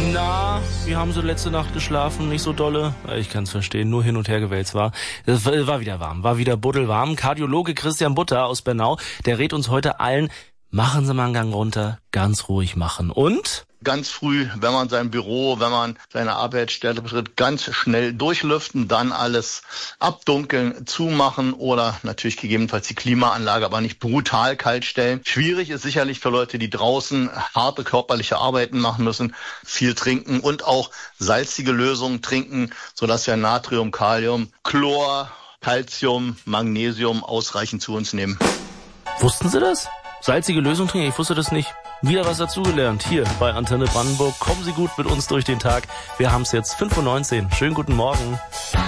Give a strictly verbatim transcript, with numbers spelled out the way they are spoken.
Na, wie haben Sie letzte Nacht geschlafen? Nicht so dolle? Ich kann's verstehen, nur hin und her gewälzt war. Es war wieder warm, war wieder buddelwarm. Kardiologe Christian Butter aus Bernau, der rät uns heute allen, machen Sie mal einen Gang runter, ganz ruhig machen. Und? Ganz früh, wenn man sein Büro, wenn man seine Arbeitsstelle betritt, ganz schnell durchlüften, dann alles abdunkeln, zumachen oder natürlich gegebenenfalls die Klimaanlage, aber nicht brutal kalt stellen. Schwierig ist sicherlich für Leute, die draußen harte körperliche Arbeiten machen müssen, viel trinken und auch salzige Lösungen trinken, sodass wir Natrium, Kalium, Chlor, Calcium, Magnesium ausreichend zu uns nehmen. Wussten Sie das? Salzige Lösung trinken? Ich wusste das nicht. Wieder was dazugelernt hier bei Antenne Brandenburg. Kommen Sie gut mit uns durch den Tag. Wir haben's jetzt fünf Uhr neunzehn. Schönen guten Morgen.